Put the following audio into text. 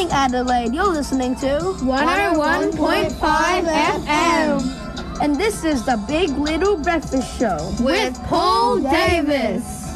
morning, Adelaide. You're listening to 101.5 FM. And this is the Big Little Breakfast Show with Paul Davis.